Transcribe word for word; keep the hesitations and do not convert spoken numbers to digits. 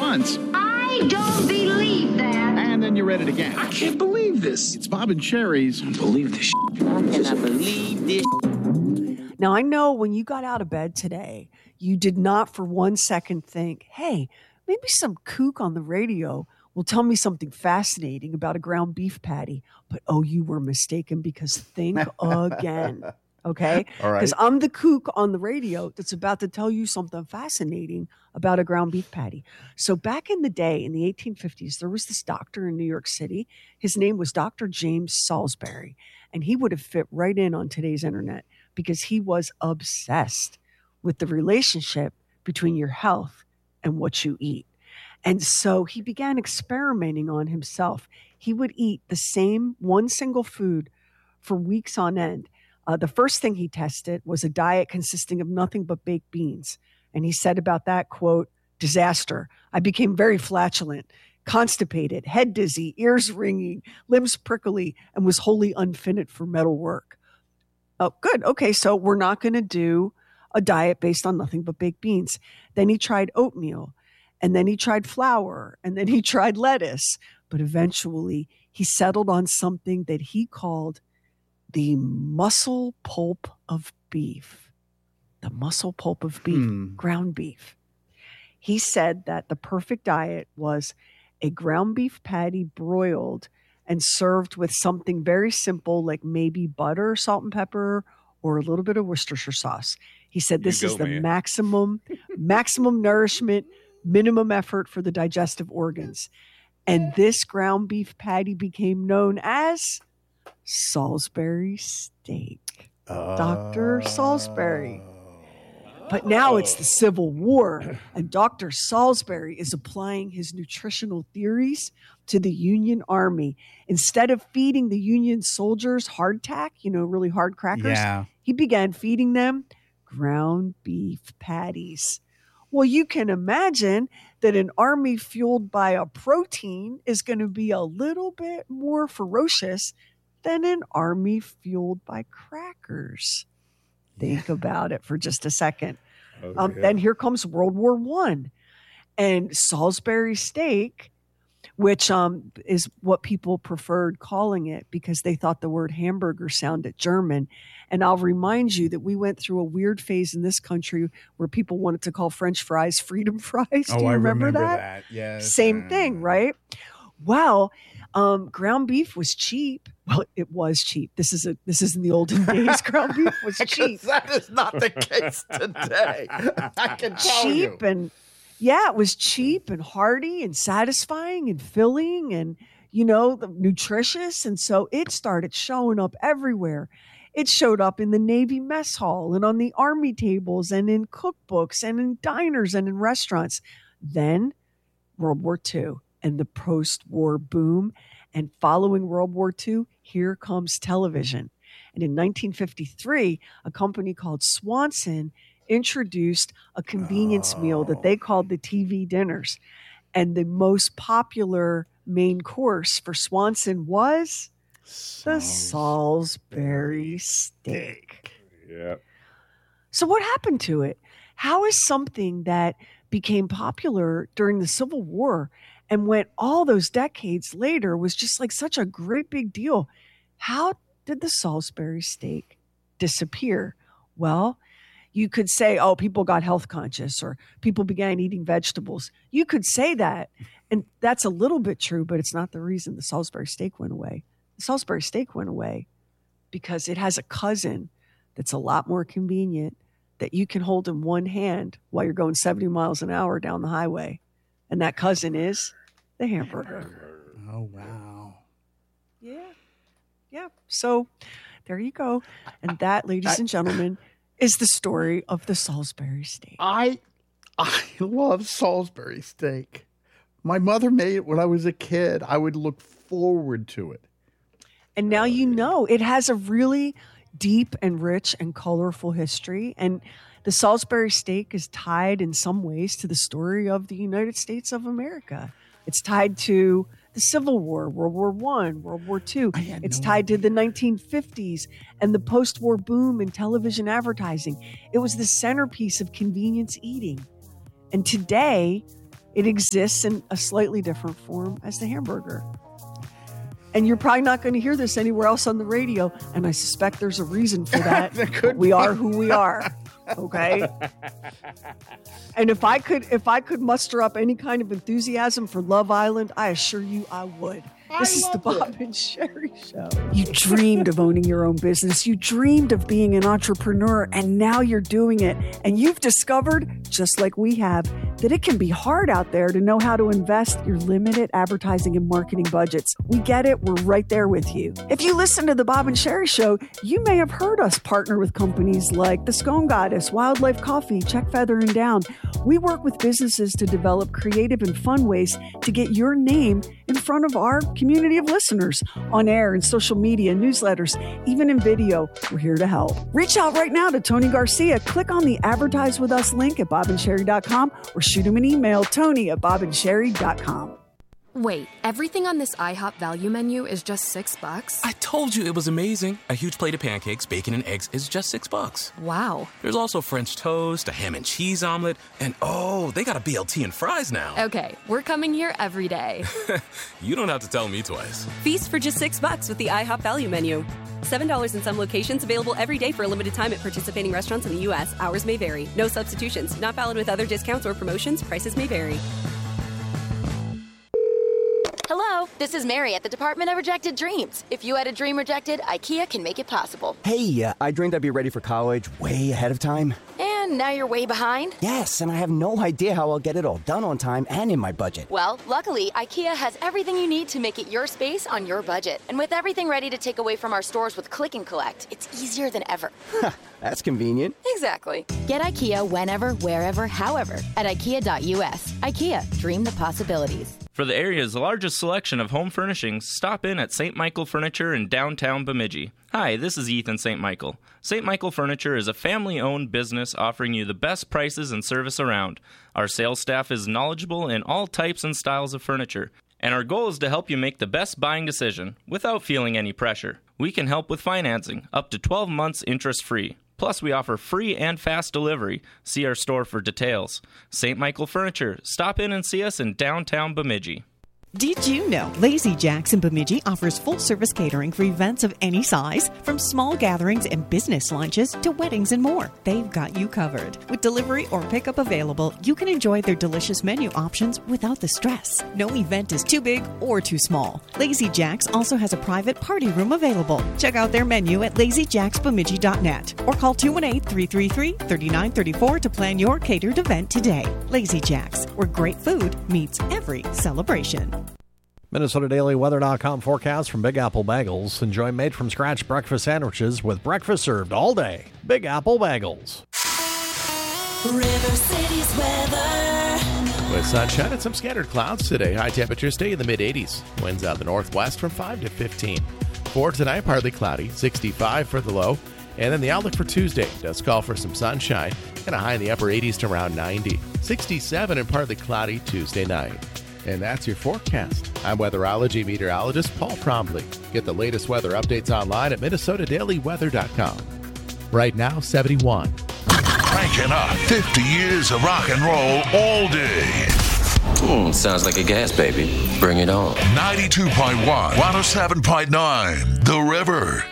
once. I don't believe that. And then you read it again. I can't believe this. It's Bob and Sherry's. I don't believe this. I cannot believe this. Now, I know when you got out of bed today, you did not for one second think, hey, maybe some kook on the radio will tell me something fascinating about a ground beef patty. But, oh, you were mistaken, because think again, okay? All right. Because I'm the kook on the radio that's about to tell you something fascinating about a ground beef patty. So back in the day, in the eighteen fifties, there was this doctor in New York City. His name was Doctor James Salisbury, and he would have fit right in on today's internet because he was obsessed with the relationship between your health and what you eat. And so he began experimenting on himself. He would eat the same one single food for weeks on end. Uh, the first thing he tested was a diet consisting of nothing but baked beans. And he said about that, quote, disaster. I became very flatulent, constipated, head dizzy, ears ringing, limbs prickly, and was wholly unfitted for metal work. Oh, good. Okay, so we're not going to do a diet based on nothing but baked beans. Then he tried oatmeal, and then he tried flour, and then he tried lettuce. But eventually he settled on something that he called the muscle pulp of beef. The muscle pulp of beef, Hmm. ground beef. He said that the perfect diet was a ground beef patty broiled and served with something very simple like maybe butter, salt and pepper, or a little bit of Worcestershire sauce. He said this You go, is the man. maximum, maximum nourishment, minimum effort for the digestive organs. And this ground beef patty became known as Salisbury steak. Doctor Salisbury. But now it's the Civil War, and Doctor Salisbury is applying his nutritional theories to the Union Army. Instead of feeding the Union soldiers hardtack, you know, really hard crackers, Yeah. he began feeding them ground beef patties. Well, you can imagine that an army fueled by a protein is going to be a little bit more ferocious than an army fueled by crackers. Think about it for just a second. Oh, Um, yeah. Then here comes World War One, and Salisbury steak, which um, is what people preferred calling it because they thought the word hamburger sounded German. And I'll remind you that we went through a weird phase in this country where people wanted to call French fries freedom fries. Do Oh, you I remember, remember that? that. Yes. Same thing, right? Well, um, ground beef was cheap. Well, it was cheap. This is a this is in the olden days. Ground beef was cheap. That is not the case today. I can tell you. cheap and yeah, it was cheap and hearty and satisfying and filling and, you know, the- nutritious. And so it started showing up everywhere. It showed up in the Navy mess hall and on the Army tables and in cookbooks and in diners and in restaurants. Then World War Two and the post-war boom. And following World War Two, here comes television. And in nineteen fifty-three, a company called Swanson introduced a convenience meal that they called the T V dinners. And the most popular main course for Swanson was the Salisbury steak. Yeah. So what happened to it? How is something that became popular during the Civil War and went all those decades later was just like such a great big deal? How did the Salisbury steak disappear? Well, you could say, oh, people got health conscious or people began eating vegetables. You could say that. And that's a little bit true, but it's not the reason the Salisbury steak went away. The Salisbury steak went away because it has a cousin that's a lot more convenient that you can hold in one hand while you're going seventy miles an hour down the highway. And that cousin is the hamburger. Oh, wow. Yeah. Yeah. So there you go. And that, ladies and gentlemen, is the story of the Salisbury steak. I I love Salisbury steak. My mother made it when I was a kid. I would look forward to it. And now you know it has a really deep and rich and colorful history. And the Salisbury steak is tied in some ways to the story of the United States of America. It's tied to the Civil War, World War One, World War Two. It's no tied to the nineteen fifties and the post-war boom in television advertising. It was the centerpiece of convenience eating. And today, It exists in a slightly different form as the hamburger. And you're probably not going to hear this anywhere else on the radio. And I suspect there's a reason for that. But we are who we are. Okay. And if I could, if I could muster up any kind of enthusiasm for Love Island, I assure you I would. This is the Bob and Sherry Show. You dreamed of owning your own business. You dreamed of being an entrepreneur, and now you're doing it. And you've discovered, just like we have, that it can be hard out there to know how to invest your limited advertising and marketing budgets. We get it. We're right there with you. If you listen to the Bob and Sherry Show, you may have heard us partner with companies like the Scone Goddess, Wildlife Coffee, Check Feather and Down. We work with businesses to develop creative and fun ways to get your name in front of our community of listeners on air and social media, newsletters, even in video. We're here to help. Reach out right now to Tony Garcia. Click on the Advertise With Us link at bob and sherry dot com or shoot him an email, Tony at bob and sherry dot com. Wait, everything on this IHOP value menu is just six bucks? I told you it was amazing. A huge plate of pancakes, bacon, and eggs is just six bucks. Wow. There's also French toast, a ham and cheese omelet, and oh, they got a B L T and fries now. Okay, we're coming here every day. You don't have to tell me twice. Feast for just six bucks with the IHOP value menu. seven dollars in some locations, available every day for a limited time at participating restaurants in the U S. Hours may vary. No substitutions. Not valid with other discounts or promotions. Prices may vary. Hello, this is Mary at the Department of Rejected Dreams. If you had a dream rejected, IKEA can make it possible. Hey, uh, I dreamed I'd be ready for college way ahead of time. And now you're way behind? Yes, and I have no idea how I'll get it all done on time and in my budget. Well, luckily, IKEA has everything you need to make it your space on your budget. And with everything ready to take away from our stores with Click and Collect, it's easier than ever. That's convenient. Exactly. Get IKEA whenever, wherever, however at ikea dot u s. IKEA, dream the possibilities. For the area's largest selection of home furnishings, stop in at Saint Michael Furniture in downtown Bemidji. Hi, this is Ethan Saint Michael. Saint Michael Furniture is a family-owned business offering you the best prices and service around. Our sales staff is knowledgeable in all types and styles of furniture, and our goal is to help you make the best buying decision without feeling any pressure. We can help with financing, up to twelve months interest-free. Plus, we offer free and fast delivery. See our store for details. Saint Michael Furniture. Stop in and see us in downtown Bemidji. Did you know Lazy Jack's in Bemidji offers full-service catering for events of any size, from small gatherings and business lunches to weddings and more? They've got you covered. With delivery or pickup available, you can enjoy their delicious menu options without the stress. No event is too big or too small. Lazy Jack's also has a private party room available. Check out their menu at lazy jacks bemidji dot net or call two one eight, three three three, three nine three four to plan your catered event today. Lazy Jack's, where great food meets every celebration. Minnesota Daily Weather dot com forecast from Big Apple Bagels. Enjoy made-from-scratch breakfast sandwiches with breakfast served all day. Big Apple Bagels. River City's weather. With sunshine and some scattered clouds today. High temperatures stay in the mid-eighties. Winds out the northwest from five to fifteen. For tonight, partly cloudy, sixty-five for the low. And then the outlook for Tuesday does call for some sunshine and a high in the upper eighties to around ninety. sixty-seven and partly cloudy Tuesday night. And that's your forecast. I'm weatherology meteorologist Paul Trombley. Get the latest weather updates online at Minnesota Daily Weather dot com. Right now, seventy-one. Cranking up fifty years of rock and roll all day. Mm, sounds like a gas, baby. Bring it on. ninety-two point one, one oh seven point nine, The River.